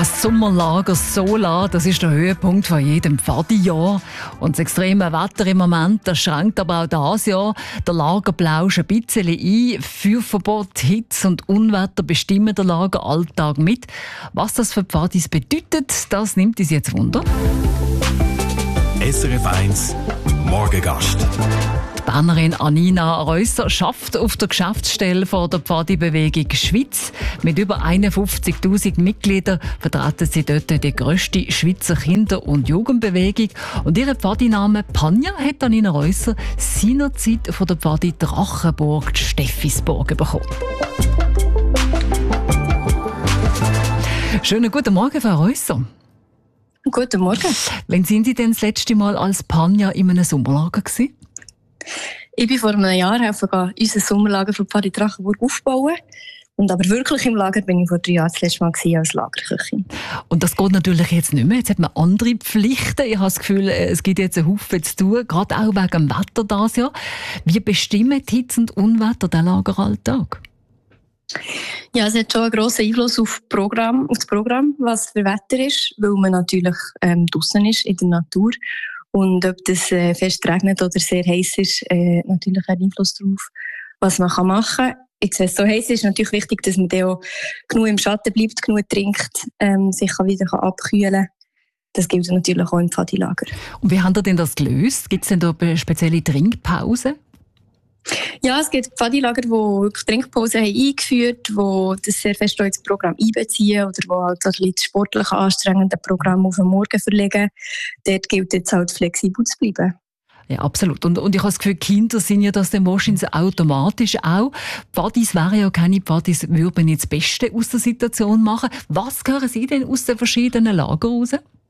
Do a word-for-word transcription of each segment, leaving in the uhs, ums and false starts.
Das Sommerlager Sola, das ist der Höhepunkt von jedem Pfadijahr. Und das extreme Wetter im Moment, das schränkt aber auch dieses Jahr der Lagerplausch ein bisschen ein. Feuerverbot, Hitze und Unwetter bestimmen den Lageralltag mit. Was das für Pfadis bedeutet, das nimmt uns jetzt Wunder. S R F eins Morgengast. Die Bernerin Anina Reusser arbeitet auf der Geschäftsstelle von der Pfadi-Bewegung Schweiz. Mit über einundfünfzigtausend Mitgliedern vertreten sie dort die grösste Schweizer Kinder- und Jugendbewegung. Und ihren Pfadiname Panja hat Anina Reusser seinerzeit von der Pfadi Drachenburg Steffisburg bekommen. Schönen guten Morgen, Frau Reusser. Guten Morgen. Wann sind Sie denn das letzte Mal als Panja in einem Sommerlager gewesen? Ich bin vor einem Jahr helfen, unser Sommerlager für Pfadi Drachenburg aufbauen. Und aber wirklich im Lager bin ich vor drei Jahren das letzte Mal gewesen, als Lagerköchin. Und das geht natürlich jetzt nicht mehr. Jetzt hat man andere Pflichten. Ich habe das Gefühl, es gibt jetzt einen Haufen zu tun, gerade auch wegen dem Wetter dieses Jahr. Wie bestimmen die Hitze und Unwetter den Lageralltag? Ja, es hat schon einen grossen Einfluss auf, Programm, auf das Programm, was für Wetter ist, weil man natürlich ähm, draussen ist, in der Natur. Und ob das äh, fest regnet oder sehr heiß ist, äh, natürlich einen Einfluss darauf, was man kann machen kann. Jetzt, wenn es so heiß ist, ist natürlich wichtig, dass man dann auch genug im Schatten bleibt, genug trinkt, ähm, sich wieder kann abkühlen kann. Das gilt natürlich auch im Pfadilager. Und wie habt ihr denn das gelöst? Gibt es denn da spezielle Trinkpausen? Ja, es gibt Pfadilager, die wirklich Trinkpausen haben eingeführt haben, die das sehr fest ins Programm einbeziehen oder die halt das sportlich anstrengende Programm auf den Morgen verlegen. Dort gilt jetzt halt flexibel zu bleiben. Ja, absolut. Und, und ich habe das Gefühl, Kinder sind ja das dann wahrscheinlich automatisch auch. Pfadis wären ja keine Pfadis, würden nicht das Beste aus der Situation machen. Was hören Sie denn aus den verschiedenen Lagern raus?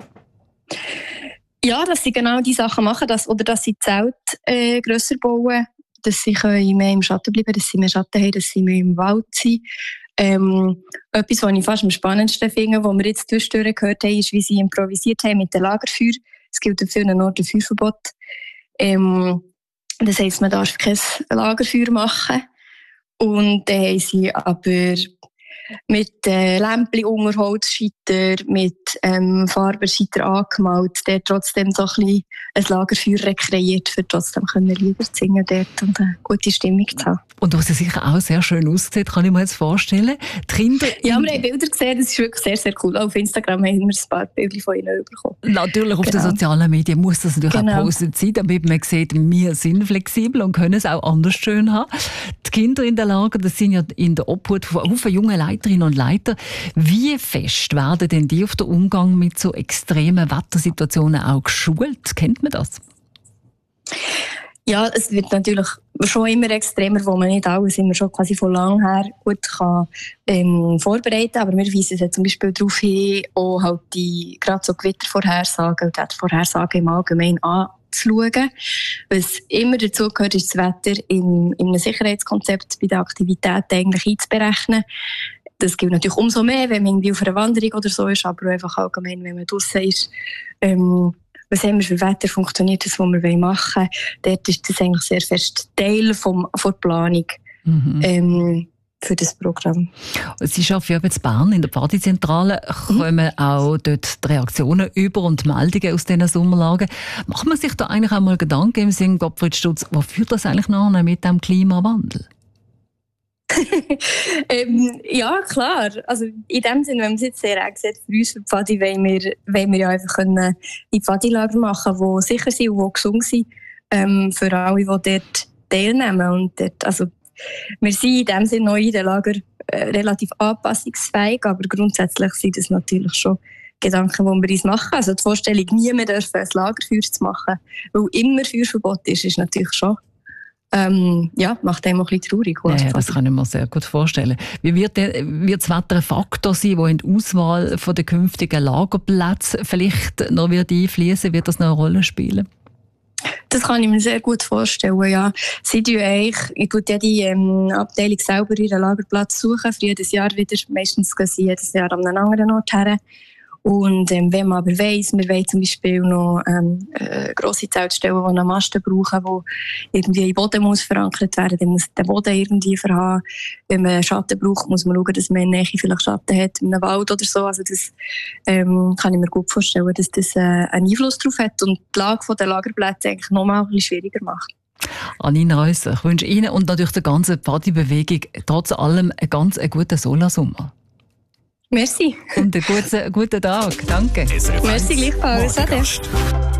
Ja, dass sie genau die Sachen machen, dass, oder dass sie Zelt äh, grösser bauen, dass sie mehr im Schatten bleiben, dass sie mehr Schatten haben, dass sie mehr im Wald sind. Ähm, etwas, was ich fast am spannendsten finde, was wir jetzt zwischendurch gehört haben, ist, wie sie improvisiert haben mit dem Lagerfeuer. Es gibt an vielen Orten ein Feuerverbot. Ähm, das heisst, man darf kein Lagerfeuer machen. Und dann haben sie aber mit äh, Lämpchen unter Holzscheiter, mit ähm, Farbenscheiter angemalt, der trotzdem so ein bisschen ein Lagerfeuer rekreiert, für trotzdem Lieder zu singen dort und eine gute Stimmung zu haben. Und was sicher auch sehr schön aussieht, kann ich mir jetzt vorstellen. Die Kinder ja, wir haben Bilder gesehen, das ist wirklich sehr, sehr cool. Auch auf Instagram haben wir ein paar Bilder von ihnen bekommen. Natürlich, auf genau. den sozialen Medien muss das natürlich genau. auch gepostet sein, damit man sieht, wir sind flexibel und können es auch anders schön haben. Die Kinder in den Lagern, das sind ja in der Obhut von Haufen junge Leiterinnen und Leiter. Wie fest werden denn die auf den Umgang mit so extremen Wettersituationen auch geschult? Kennt man das? Ja, es wird natürlich schon immer extremer, wo man nicht alles immer schon quasi von lang her gut kann, ähm, vorbereiten kann. Aber wir weisen jetzt zum Beispiel darauf hin, auch halt die, gerade so Gewittervorhersagen und die Vorhersagen im Allgemeinen anzuschauen. Was immer dazu gehört, ist das Wetter in, in einem Sicherheitskonzept bei den Aktivitäten eigentlich einzuberechnen. Das gilt natürlich umso mehr, wenn man irgendwie auf einer Wanderung oder so ist, aber einfach allgemein, wenn man draussen ist. Ähm, was haben wir für Wetter, funktioniert das, was wir machen wollen. Dort ist das eigentlich sehr fest Teil vom, von der Planung mhm. ähm, für das Programm. Sie arbeiten ja in Bern in der Pfadizentrale. Mhm. Kommen auch dort die Reaktionen über und Meldungen aus diesen Sommerlagen. Macht man sich da eigentlich auch mal Gedanken im Sinn, Gottfried Stutz, wo führt das eigentlich nachher mit dem Klimawandel? ähm, ja, klar. Also in dem Sinne, wenn man es jetzt sehr eng sieht, für uns für Pfadi wollen wir, wollen wir ja einfach können die Pfadilager machen, die sicher sind und die gesund sind, ähm, für alle, die dort teilnehmen. Und dort, also, wir sind in dem Sinne noch in den Lager äh, relativ anpassungsfähig, aber grundsätzlich sind das natürlich schon Gedanken, die wir uns machen. Also die Vorstellung, niemand darf ein Lagerfeuer zu machen, weil immer Feuerverbot ist, ist natürlich schon Ähm, ja, macht einem auch ein bisschen traurig. Ja, ja, das kann ich mir sehr gut vorstellen. Wie wird, der, wird das Wetter ein Faktor sein, der in die Auswahl von der künftigen Lagerplätze vielleicht noch wird einfließen? Wird das noch eine Rolle spielen? Das kann ich mir sehr gut vorstellen, ja. Sie tun eigentlich, ich tue jede ähm, Abteilung selber ihren Lagerplatz suchen, für jedes Jahr wieder. Meistens gehen sie jedes Jahr an einen anderen Ort her. Und ähm, wenn man aber weiss, wir wollen zum Beispiel noch ähm, äh, grosse Zeltstellen, die einen Masten brauchen, die irgendwie im Boden muss verankert werden, dann muss der Boden irgendwie verhaben. Wenn man Schatten braucht, muss man schauen, dass man in der Nähe vielleicht Schatten hat, in einem Wald oder so. Also das ähm, kann ich mir gut vorstellen, dass das äh, einen Einfluss darauf hat und die Lage der Lagerplätze eigentlich noch mal ein bisschen schwieriger macht. Anina Reusser, ich wünsche Ihnen und natürlich der ganzen Pfadi-Bewegung trotz allem einen ganz guten Solarsommer. Merci. Und einen guten, guten Tag. Danke. Merci gleichfalls. Ade.